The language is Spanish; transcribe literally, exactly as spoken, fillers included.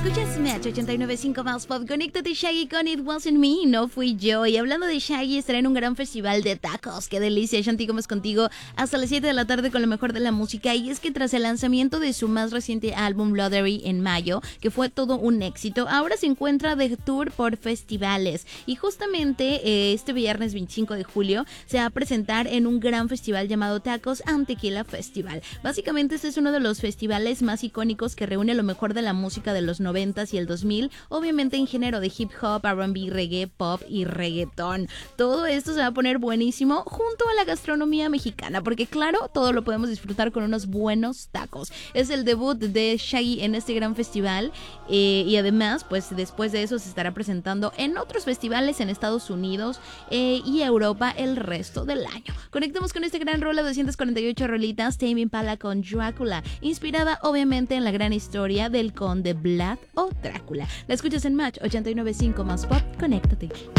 Escuchas Match ochenta y nueve punto cinco más pop. Conéctate Shaggy con It Wasn't Me, no fui yo. Y hablando de Shaggy, estará en un gran festival de tacos. Qué delicia, Shanti Gómez contigo hasta las siete de la tarde con lo mejor de la música. Y es que tras el lanzamiento de su más reciente álbum Lottery en mayo, que fue todo un éxito, ahora se encuentra de tour por festivales. Y justamente eh, este viernes veinticinco de julio se va a presentar en un gran festival llamado Tacos and Tequila Festival. Básicamente este es uno de los festivales más icónicos que reúne lo mejor de la música de los noventas y el dos mil, obviamente en género de hip hop, R and B, reggae, pop y reggaetón. Todo esto se va a poner buenísimo junto a la gastronomía mexicana, porque claro, todo lo podemos disfrutar con unos buenos tacos. Es el debut de Shaggy en este gran festival eh, y además, pues después de eso se estará presentando en otros festivales en Estados Unidos eh, y Europa el resto del año. Conectamos con este gran rola, doscientas cuarenta y ocho rolitas, Tame Impala con Drácula, inspirada obviamente en la gran historia del conde Vlad o Drácula. La escuchas en Match ochenta y nueve punto cinco más pop, conéctate.